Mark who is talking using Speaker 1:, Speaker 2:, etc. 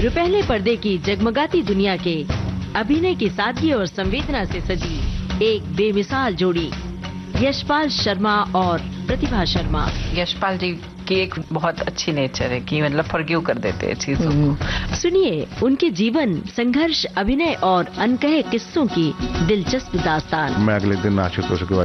Speaker 1: रुपहले पर्दे की जगमगाती दुनिया के अभिनय की सादगी और संवेदना से सजी एक बेमिसाल जोड़ी, यशपाल शर्मा और प्रतिभा शर्मा।
Speaker 2: यशपाल जी की एक बहुत अच्छी नेचर है कि मतलब फॉरगिव कर देते हैं चीजों को।
Speaker 1: सुनिए उनके जीवन, संघर्ष, अभिनय और अनकहे किस्सों की दिलचस्प दास्तान।
Speaker 3: मैं अगले दिन आशुतोष के